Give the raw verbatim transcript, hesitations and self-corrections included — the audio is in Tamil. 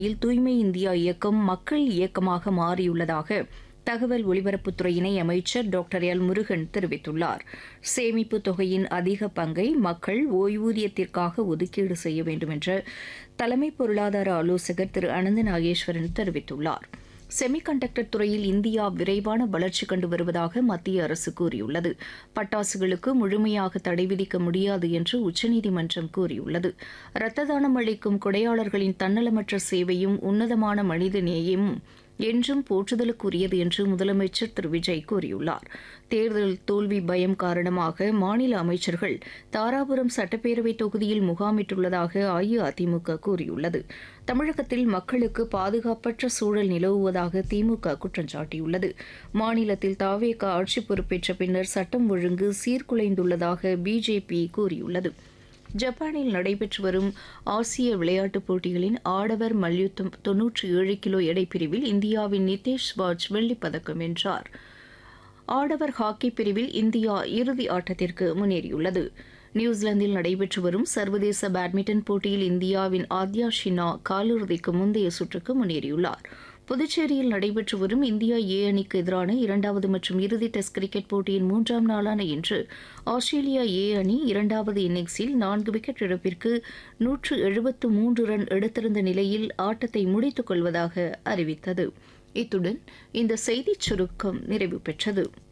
இல் தூய்மை இந்தியா இயக்கம் மக்கள் இயக்கமாக மாறியுள்ளதாக தகவல் ஒலிபரப்புத்துறை இணை அமைச்சர் டாக்டர் எல் முருகன் தெரிவித்துள்ளார். சேமிப்பு தொகையின் அதிக பங்கை மக்கள் ஓய்வூதியத்திற்காக ஒதுக்கீடு செய்ய வேண்டும் என்று தலைமை பொருளாதார ஆலோசகர் திரு அனந்த நாகேஸ்வரன் தெரிவித்துள்ளார். செமிகண்டக்டர் துறையில் இந்தியா விரைவான வளர்ச்சி கண்டு வருவதாக மத்திய அரசு கூறியுள்ளது. பட்டாசுகளுக்கு முழுமையாக தடை விதிக்க முடியாது என்று உச்சநீதிமன்றம் கூறியுள்ளது. இரத்த தானம் அளிக்கும் கொடையாளர்களின் தன்னலமற்ற சேவையும் உன்னதமான மனித நேயமும் என்றும் போற்றுதலுக்குரியது என்று முதலமைச்சர் திரு விஜய் கூறியுள்ளார். தேர்தல் தோல்வி பயம் காரணமாக மாநில அமைச்சர்கள் தாராபுரம் சட்டப்பேரவை தொகுதியில் முகாமிட்டுள்ளதாக அஇஅதிமுக கூறியுள்ளது. தமிழகத்தில் மக்களுக்கு பாதுகாப்பற்ற சூழல் நிலவுவதாக திமுக குற்றம் சாட்டியுள்ளது. மாநிலத்தில் தாவேக ஆட்சி பொறுப்பேற்ற பின்னர் சட்டம் ஒழுங்கு சீர்குலைந்துள்ளதாக பிஜேபி கூறியுள்ளது. ஜப்பானில் நடைபெற்று வரும் ஆசிய விளையாட்டுப் போட்டிகளின் ஆடவர் மல்யுத்தம் தொன்னூற்றி ஏழு கிலோ எடைப்பிரிவில் இந்தியாவின் நிதேஷ் வாஜ் வெள்ளிப்பதக்கம் வென்றார். ஆடவர் ஹாக்கி பிரிவில் இந்தியா இறுதி ஆட்டத்திற்கு முன்னேறியுள்ளது. நியூசிலாந்தில் நடைபெற்று வரும் சர்வதேச பேட்மிண்டன் போட்டியில் இந்தியாவின் ஆத்யா ஷினா காலிறுதிக்கு முந்தைய சுற்றுக்கு முன்னேறியுள்ளார். புதுச்சேரியில் நடைபெற்று வரும் இந்தியா ஏ அணிக்கு எதிரான இரண்டாவது மற்றும் இறுதி டெஸ்ட் கிரிக்கெட் போட்டியின் மூன்றாம் நாளான இன்று ஆஸ்திரேலியா ஏ அணி இரண்டாவது இன்னிங்ஸில் நான்கு விக்கெட் இழப்பிற்கு நூற்று எழுபத்து மூன்று ரன் எடுத்திருந்த நிலையில் ஆட்டத்தை முடித்துக் கொள்வதாக அறிவித்தது. இத்துடன் இந்த செய்திச் சுருக்கம் நிறைவு பெற்றது.